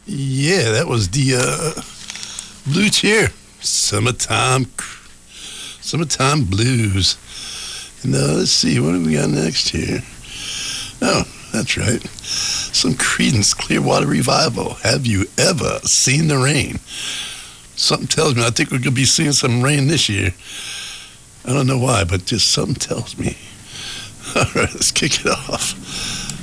Yeah, that was the Blue Cheer. Summertime, Summertime Blues. And let's see, what do we got next here? Oh, that's right. Some Creedence Clearwater Revival. Have you ever seen the rain? Something tells me I think we're going to be seeing some rain this year. I don't know why, but just something tells me. All right, let's kick it off.